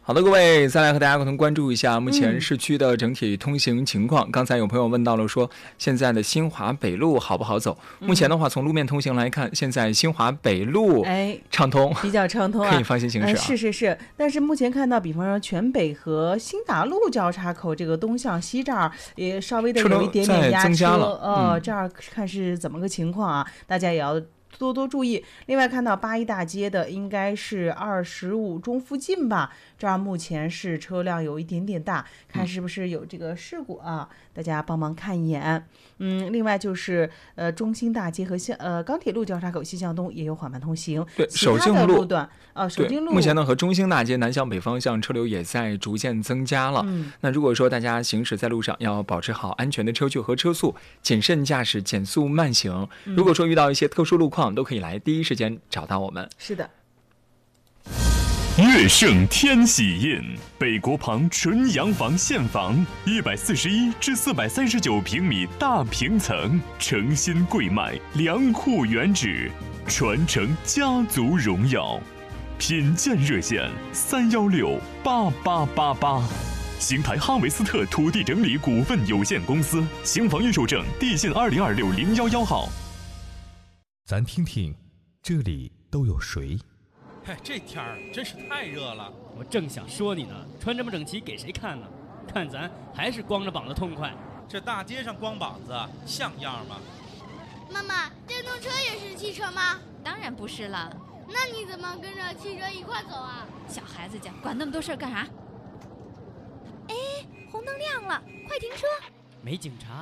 好的，各位，再来和大家共同关注一下目前市区的整体通行情况。刚才有朋友问到了说，现在的新华北路好不好走？目前的话，从路面通行来看，现在新华北路畅通， 比较畅通啊， 可以放心行驶啊。 是，但是目前看到，比方说全北和新达路交叉口这个东向西这儿也稍微的有一点点压车，这儿看是怎么个情况啊？大家也要多多注意。另外看到八一大街的应该是25中附近吧，这儿目前是车辆有一点点大，看是不是有这个事故啊？大家帮忙看一眼。另外就是中兴大街和钢铁路交叉口西向东也有缓慢通行。 对， 首经路段首经路目前呢和中兴大街南向北方向车流也在逐渐增加了。那如果说大家行驶在路上要保持好安全的车距和车速，谨慎驾驶，减速慢行。如果说遇到一些特殊路况，都可以来第一时间找到我们。 是的。 乐盛天喜印，北国旁纯洋房现房，141至439平米大平层，诚心贵卖，良户原址，传承家族荣耀。品鉴热线3168888。邢台哈维斯特土地整理股份有限公司，兴房预售证地信2026011号。 咱听听，这里都有谁？ 这天儿真是太热了， 我正想说你呢，穿这么整齐给谁看呢？看咱还是光着膀子痛快。 这大街上光膀子像样吗？ 妈妈，电动车也是汽车吗？ 当然不是了。 那你怎么跟着汽车一块走啊？ 小孩子家管那么多事儿干啥？哎，红灯亮了，快停车！ 没警察